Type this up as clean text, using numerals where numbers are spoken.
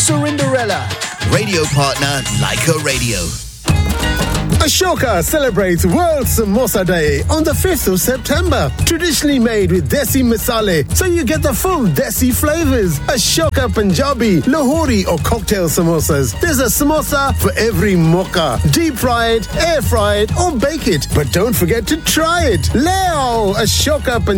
Surinderella. Radio partner, Leica Radio. Ashoka celebrates World Samosa Day on the 5th of September. Traditionally made with desi masale, so you get the full desi flavors. Ashoka Punjabi, Lahori or cocktail samosas. There's a samosa for every mocha. Deep fried, air fried or bake it. But don't forget to try it. Leo Ashoka Punjabi.